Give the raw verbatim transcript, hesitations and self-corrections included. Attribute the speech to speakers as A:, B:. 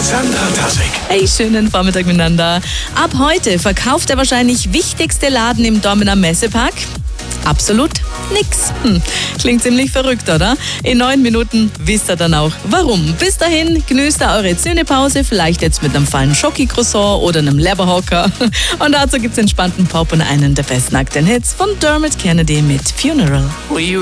A: Sandra Tassig.
B: Hey, schönen Vormittag miteinander. Ab heute verkauft der wahrscheinlich wichtigste Laden im Dormener Messepark absolut nix. Hm. Klingt ziemlich verrückt, oder? In neun Minuten wisst ihr dann auch, warum. Bis dahin genießt ihr eure Zähnepause, vielleicht jetzt mit einem feinen Schoki-Croissant oder einem Leberhocker. Und dazu gibt's entspannten Pop und einen der besten aktuellen Hits von Dermot Kennedy mit Funeral.